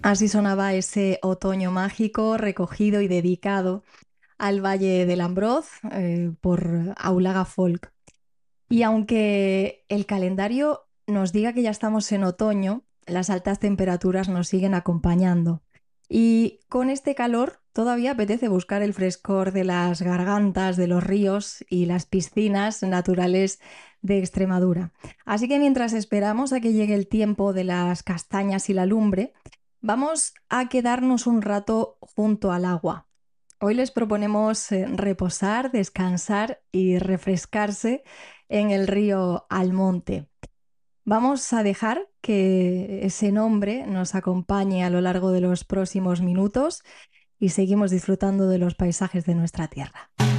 Así sonaba ese otoño mágico recogido y dedicado al Valle del Ambroz por Aulaga Folk. Y aunque el calendario nos diga que ya estamos en otoño, las altas temperaturas nos siguen acompañando. Y con este calor todavía apetece buscar el frescor de las gargantas, de los ríos y las piscinas naturales de Extremadura. Así que mientras esperamos a que llegue el tiempo de las castañas y la lumbre, vamos a quedarnos un rato junto al agua. Hoy les proponemos reposar, descansar y refrescarse en el río Almonte. Vamos a dejar que ese nombre nos acompañe a lo largo de los próximos minutos y seguimos disfrutando de los paisajes de nuestra tierra.